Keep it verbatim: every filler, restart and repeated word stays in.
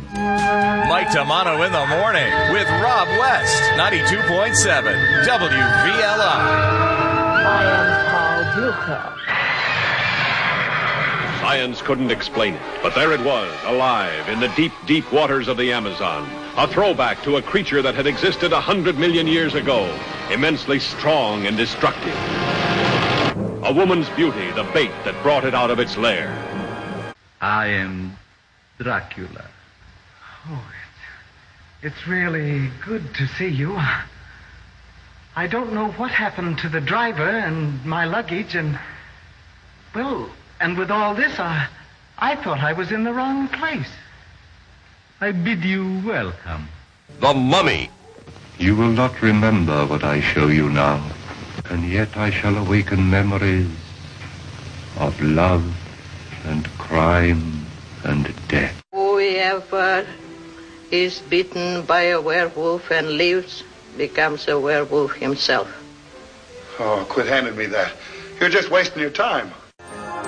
Mike Tamano in the morning with Rob West, ninety-two point seven W V L I. I am Paul Bucher. Science couldn't explain it, but there it was, alive in the deep, deep waters of the Amazon. A throwback to a creature that had existed a hundred million years ago, immensely strong and destructive. A woman's beauty, the bait that brought it out of its lair. I am Dracula. Oh, it's, it's really good to see you. I don't know what happened to the driver and my luggage and, well, and with all this, I, I thought I was in the wrong place. I bid you welcome. The Mummy. You will not remember what I show you now, and yet I shall awaken memories of love and crime and death. Whoever is bitten by a werewolf and lives becomes a werewolf himself. Oh, quit handing me that. You're just wasting your time.